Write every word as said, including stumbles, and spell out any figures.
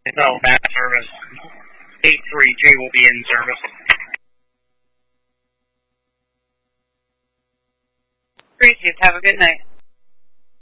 No, bad service. eight three G will be in service. Appreciate it. Have a good night.